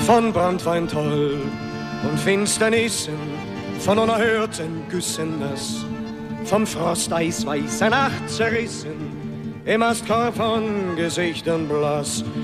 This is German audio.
von Branntwein toll und Finsternissen, von unerhörten Güssen nass, vom Frost eisweißer Nacht zerrissen, im Astkorb von Gesichtern blass.